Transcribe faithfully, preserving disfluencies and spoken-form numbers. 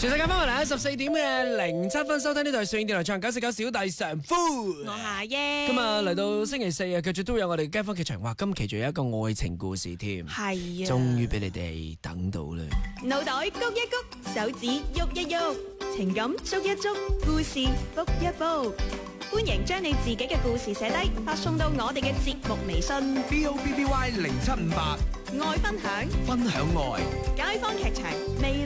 全世界翻回嚟喺十四點嘅零七分收聽呢度係上電台唱九四九小弟常夫， 我係阿英。 今日嚟到星期四啊，繼續都有我哋街坊劇場，哇！今期仲有一個愛情故事添， 係啊， 終於俾你哋等到啦。 腦袋谷一谷，手指喐一喐，情感捉一捉，故事卜一卜。歡迎將你自己嘅故事寫低，發送到我哋嘅節目微信 B O B B Y 零七五八， 愛分享， 分享愛。 街坊劇場未